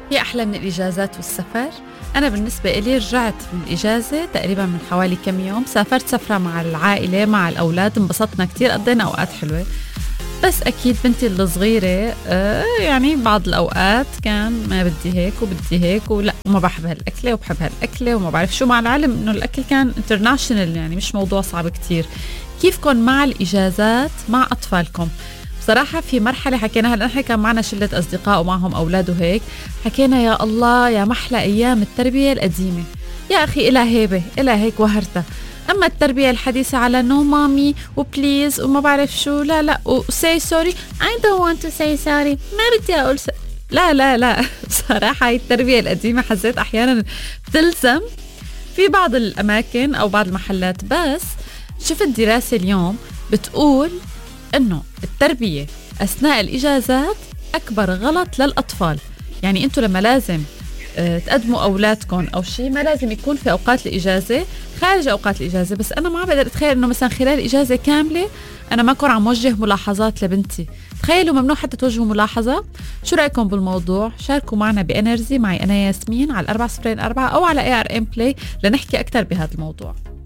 هي أحلى من الإجازات والسفر. أنا بالنسبة إلي رجعت من الإجازة تقريبا من حوالي كم يوم، سافرت سفرة مع العائلة مع الأولاد، انبسطنا كتير، قضينا أوقات حلوة. بس أكيد بنتي الصغيرة يعني بعض الأوقات كان ما بدي هيك وبدي هيك ولا وما بحب هالأكلة وبحب هالأكلة وما بعرف شو، مع العلم إنه الأكل كان انترناشنال يعني مش موضوع صعب كتير. كيفكن مع الإجازات مع أطفالكم؟ بصراحة في مرحلة حكينا، هلا نحن كان معنا شلة أصدقاء ومعهم أولاد وهيك، حكينا يا الله يا محلى أيام التربية القديمة، يا أخي إلها هيبة إلها هيك وهرتها. أما التربية الحديثة على نو مامي وبليز وما بعرف شو، لا لا وساي سوري I don't want to say sorry، ما بدي أقول لا لا لا. بصراحة هي التربية القديمة حسيت أحيانا بتلزم في بعض الأماكن أو بعض المحلات. بس شفت دراسة اليوم بتقول إنه التربية أثناء الإجازات أكبر غلط للأطفال. يعني أنتوا لما لازم تقدموا أولادكم أو شيء، ما لازم يكون في أوقات الإجازة، خارج أوقات الإجازة. بس أنا ما بقدر أتخيل إنه مثلا خلال إجازة كاملة أنا ما أكون عم وجه ملاحظات لبنتي. تخيلوا ممنوع حتى توجهوا ملاحظة. شو رأيكم بالموضوع؟ شاركوا معنا بإنرجي، معي أنا ياسمين على 404 أو على ARM Play لنحكي أكتر بهذا الموضوع.